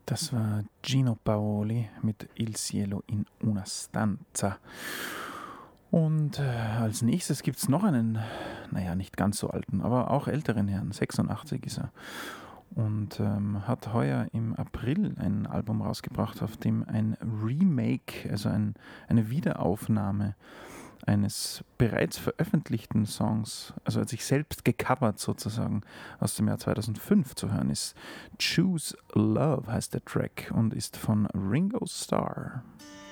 Das war Gino Paoli mit Il Cielo in una stanza. Und als nächstes gibt es noch einen, naja, nicht ganz so alten, aber auch älteren Herrn. 86 ist er. Und hat heuer im April ein Album rausgebracht, auf dem ein Remake, also eine Wiederaufnahme eines bereits veröffentlichten Songs, also als sich selbst gecovert sozusagen, aus dem Jahr 2005 zu hören ist. Choose Love heißt der Track und ist von Ringo Starr.